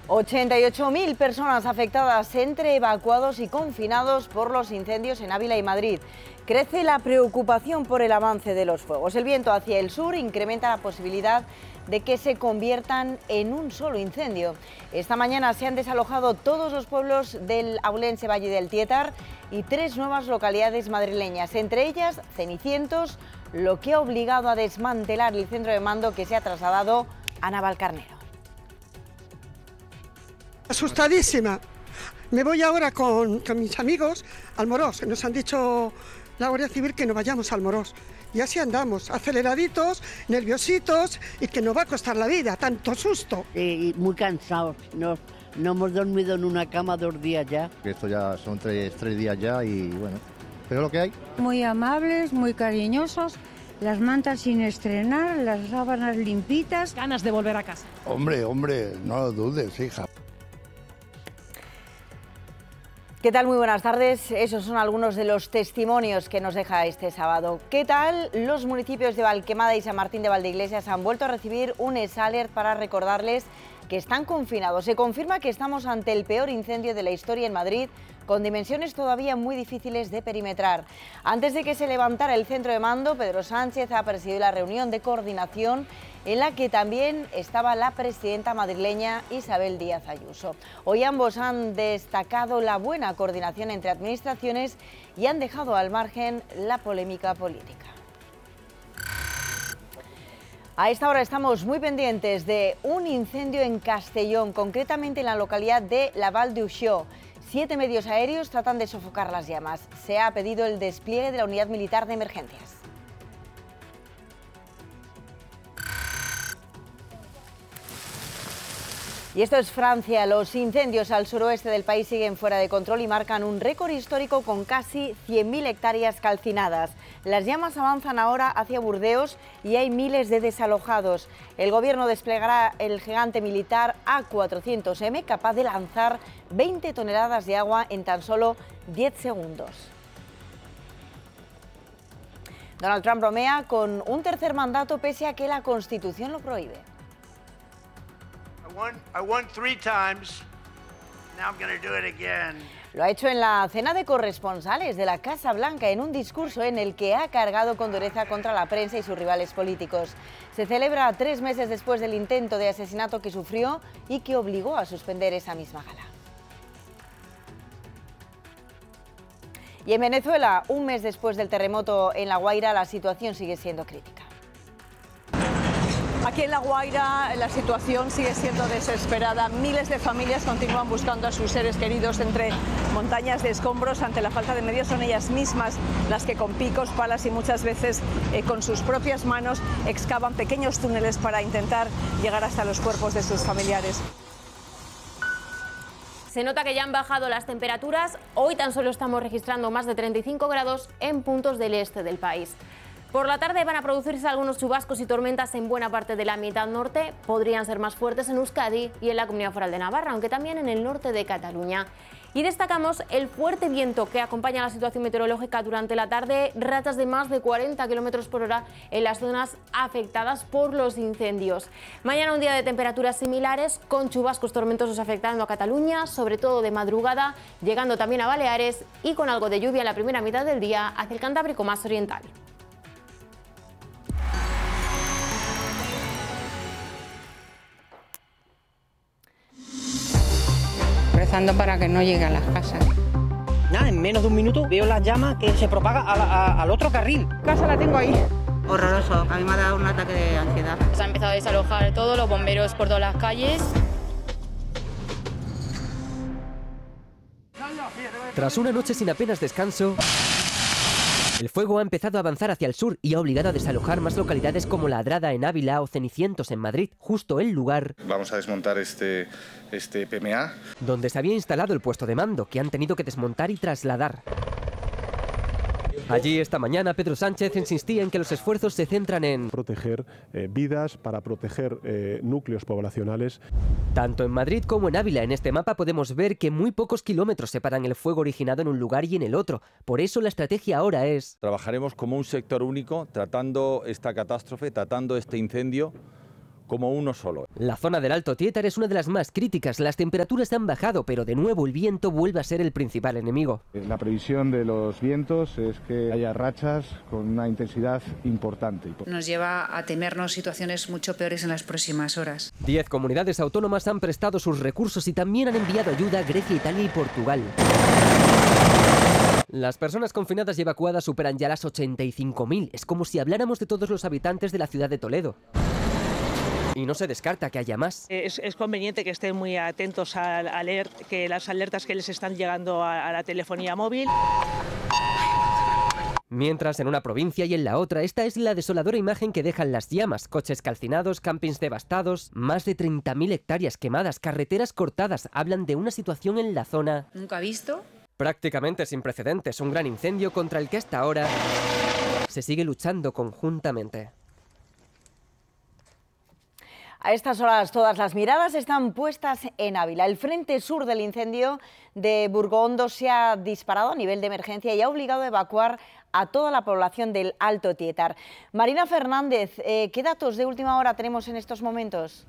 88.000 personas afectadas entre evacuados y confinados por los incendios en Ávila y Madrid. Crece la preocupación por el avance de los fuegos. El viento hacia el sur incrementa la posibilidad de que se conviertan en un solo incendio. Esta mañana se han desalojado todos los pueblos del aulense Valle del Tietar y 3 nuevas localidades madrileñas, entre ellas Cenicientos, lo que ha obligado a desmantelar el centro de mando que se ha trasladado a Navalcarnero. Asustadísima. Me voy ahora con mis amigos al Morós. Nos han dicho la Guardia Civil que no vayamos al Morós. Y así andamos, aceleraditos, nerviositos y que nos va a costar la vida, tanto susto. Muy cansados, no hemos dormido en una cama 2 días ya. Esto ya son tres días ya y bueno, pero lo que hay. Muy amables, muy cariñosos, las mantas sin estrenar, las sábanas limpitas. Ganas de volver a casa. Hombre, no lo dudes, hija. ¿Qué tal? Muy buenas tardes. Esos son algunos de los testimonios que nos deja este sábado. ¿Qué tal? Los municipios de Valquemada y San Martín de Valdeiglesias han vuelto a recibir un S-Alert para recordarles que están confinados. Se confirma que estamos ante el peor incendio de la historia en Madrid, con dimensiones todavía muy difíciles de perimetrar. Antes de que se levantara el centro de mando, Pedro Sánchez ha presidido la reunión de coordinación en la que también estaba la presidenta madrileña Isabel Díaz Ayuso. Hoy ambos han destacado la buena coordinación entre administraciones y han dejado al margen la polémica política. A esta hora estamos muy pendientes de un incendio en Castellón, concretamente en la localidad de La Val d'Uixó. 7 medios aéreos tratan de sofocar las llamas. Se ha pedido el despliegue de la unidad militar de emergencias. Y esto es Francia. Los incendios al suroeste del país siguen fuera de control y marcan un récord histórico con casi 100.000 hectáreas calcinadas. Las llamas avanzan ahora hacia Burdeos y hay miles de desalojados. El gobierno desplegará el gigante militar A400M, capaz de lanzar 20 toneladas de agua en tan solo 10 segundos. Donald Trump bromea con un tercer mandato pese a que la Constitución lo prohíbe. I won 3 times. Now I'm going to do it again. Lo ha hecho en la cena de corresponsales de la Casa Blanca, en un discurso en el que ha cargado con dureza contra la prensa y sus rivales políticos. Se celebra 3 meses después del intento de asesinato que sufrió y que obligó a suspender esa misma gala. Y en Venezuela, un mes después del terremoto en La Guaira, la situación sigue siendo crítica. Aquí en La Guaira la situación sigue siendo desesperada. Miles de familias continúan buscando a sus seres queridos entre montañas de escombros. Ante la falta de medios son ellas mismas las que con picos, palas y muchas veces con sus propias manos excavan pequeños túneles para intentar llegar hasta los cuerpos de sus familiares. Se nota que ya han bajado las temperaturas. Hoy tan solo estamos registrando más de 35 grados en puntos del este del país. Por la tarde van a producirse algunos chubascos y tormentas en buena parte de la mitad norte. Podrían ser más fuertes en Euskadi y en la Comunidad Foral de Navarra, aunque también en el norte de Cataluña. Y destacamos el fuerte viento que acompaña la situación meteorológica durante la tarde, rachas de más de 40 km por hora en las zonas afectadas por los incendios. Mañana un día de temperaturas similares, con chubascos tormentosos afectando a Cataluña, sobre todo de madrugada, llegando también a Baleares y con algo de lluvia en la primera mitad del día hacia el Cantábrico más oriental. Rezando para que no llegue a las casas. Nada, en menos de un minuto veo la llama que se propaga al otro carril. Casa la tengo ahí. Horroroso, a mí me ha dado un ataque de ansiedad. Se ha empezado a desalojar todo, los bomberos por todas las calles. Tras una noche sin apenas descanso, el fuego ha empezado a avanzar hacia el sur y ha obligado a desalojar más localidades como La Adrada en Ávila o Cenicientos en Madrid, justo el lugar Vamos a desmontar este PMA donde se había instalado el puesto de mando, que han tenido que desmontar y trasladar. Allí esta mañana Pedro Sánchez insistía en que los esfuerzos se centran en proteger vidas, para proteger núcleos poblacionales. Tanto en Madrid como en Ávila, en este mapa podemos ver que muy pocos kilómetros separan el fuego originado en un lugar y en el otro. Por eso la estrategia ahora es: trabajaremos como un sector único, tratando esta catástrofe, tratando este incendio como uno solo. La zona del Alto Tietar es una de las más críticas. Las temperaturas han bajado, pero de nuevo el viento vuelve a ser el principal enemigo. La previsión de los vientos es que haya rachas con una intensidad importante. Nos lleva a temernos situaciones mucho peores en las próximas horas. 10 comunidades autónomas han prestado sus recursos y también han enviado ayuda a Grecia, Italia y Portugal. Las personas confinadas y evacuadas superan ya las 85.000. Es como si habláramos de todos los habitantes de la ciudad de Toledo. Y no se descarta que haya más. Es conveniente que estén muy atentos a que las alertas que les están llegando a la telefonía móvil. Mientras en una provincia y en la otra, esta es la desoladora imagen que dejan las llamas. Coches calcinados, campings devastados, más de 30.000 hectáreas quemadas, carreteras cortadas. Hablan de una situación en la zona ¿Nunca visto? prácticamente sin precedentes. Un gran incendio contra el que hasta ahora se sigue luchando conjuntamente. A estas horas todas las miradas están puestas en Ávila. El frente sur del incendio de Burgondo se ha disparado a nivel de emergencia y ha obligado a evacuar a toda la población del Alto Tietar. Marina Fernández, ¿qué datos de última hora tenemos en estos momentos?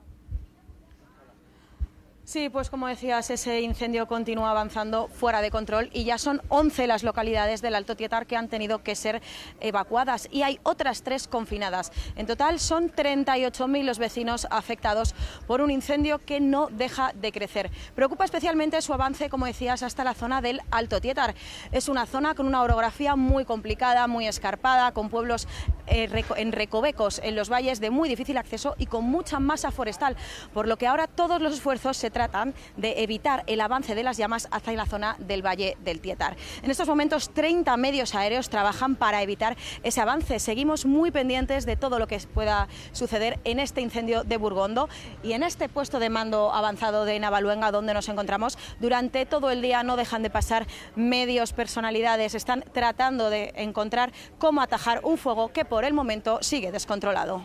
Sí, pues como decías, ese incendio continúa avanzando fuera de control y ya son 11 las localidades del Alto Tietar que han tenido que ser evacuadas y hay otras 3 confinadas. En total son 38.000 los vecinos afectados por un incendio que no deja de crecer. Preocupa especialmente su avance, como decías, hasta la zona del Alto Tietar. Es una zona con una orografía muy complicada, muy escarpada, con pueblos en recovecos en los valles de muy difícil acceso y con mucha masa forestal, por lo que ahora todos los esfuerzos se tratan de evitar el avance de las llamas hacia la zona del Valle del Tietar. En estos momentos 30 medios aéreos trabajan para evitar ese avance. Seguimos muy pendientes de todo lo que pueda suceder en este incendio de Burgondo y en este puesto de mando avanzado de Navaluenga donde nos encontramos. Durante todo el día no dejan de pasar medios, personalidades, están tratando de encontrar cómo atajar un fuego que por el momento sigue descontrolado.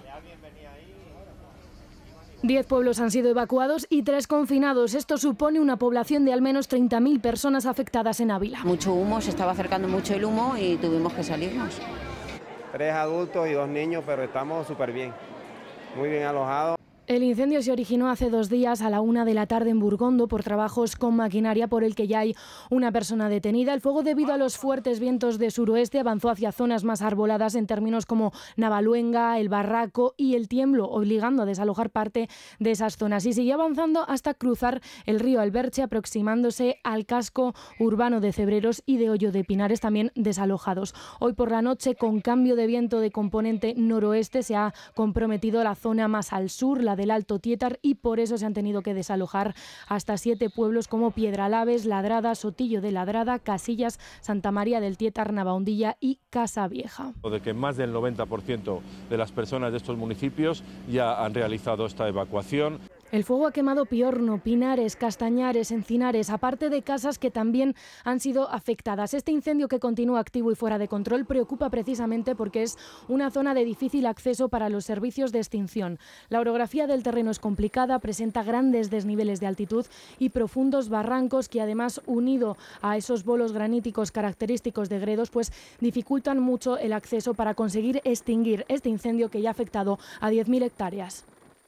10 pueblos han sido evacuados y 3 confinados. Esto supone una población de al menos 30.000 personas afectadas en Ávila. Mucho humo, se estaba acercando mucho el humo y tuvimos que salirnos. 3 adultos y 2 niños, pero estamos súper bien, muy bien alojados. El incendio se originó hace 2 días a la 1 de la tarde en Burgondo por trabajos con maquinaria por el que ya hay una persona detenida. El fuego, debido a los fuertes vientos de suroeste, avanzó hacia zonas más arboladas en términos como Navaluenga, El Barraco y El Tiemblo, obligando a desalojar parte de esas zonas. Y siguió avanzando hasta cruzar el río Alberche, aproximándose al casco urbano de Cebreros y de Hoyo de Pinares, también desalojados. Hoy por la noche, con cambio de viento de componente noroeste, se ha comprometido la zona más al sur, la del Alto Tietar, y por eso se han tenido que desalojar hasta 7 pueblos como Piedralaves, Ladrada, Sotillo de Ladrada, Casillas, Santa María del Tietar, Navaondilla y Casa Vieja. De que más del 90% de las personas de estos municipios ya han realizado esta evacuación. El fuego ha quemado Piorno, Pinares, Castañares, Encinares, aparte de casas que también han sido afectadas. Este incendio, que continúa activo y fuera de control, preocupa precisamente porque es una zona de difícil acceso para los servicios de extinción. La orografía del terreno es complicada, presenta grandes desniveles de altitud y profundos barrancos que, además, unido a esos bolos graníticos característicos de Gredos, pues dificultan mucho el acceso para conseguir extinguir este incendio que ya ha afectado a 10.000 hectáreas.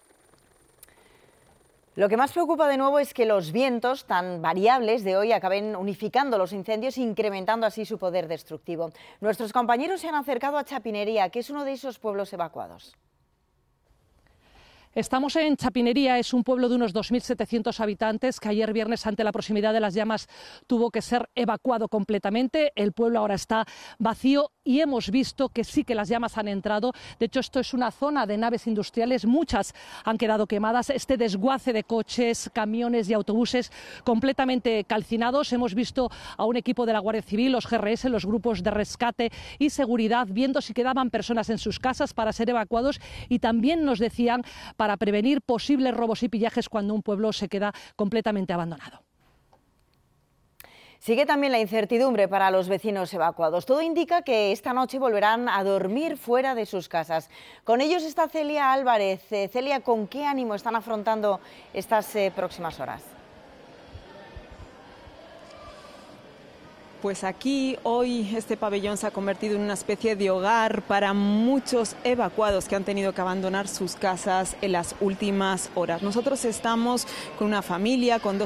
Lo que más preocupa de nuevo es que los vientos tan variables de hoy acaben unificando los incendios, incrementando así su poder destructivo. Nuestros compañeros se han acercado a Chapinería, que es uno de esos pueblos evacuados. Estamos en Chapinería, es un pueblo de unos 2.700 habitantes que ayer viernes, ante la proximidad de las llamas, tuvo que ser evacuado completamente. El pueblo ahora está vacío y hemos visto que sí que las llamas han entrado. De hecho, esto es una zona de naves industriales, muchas han quedado quemadas. Este desguace de coches, camiones y autobuses completamente calcinados. Hemos visto a un equipo de la Guardia Civil, los GRS, los grupos de rescate y seguridad, viendo si quedaban personas en sus casas para ser evacuados, y también nos decían para prevenir posibles robos y pillajes cuando un pueblo se queda completamente abandonado. Sigue también la incertidumbre para los vecinos evacuados. Todo indica que esta noche volverán a dormir fuera de sus casas. Con ellos está Celia Álvarez. Celia, ¿con qué ánimo están afrontando estas próximas horas? Pues aquí hoy este pabellón se ha convertido en una especie de hogar para muchos evacuados que han tenido que abandonar sus casas en las últimas horas. Nosotros estamos con una familia, con dos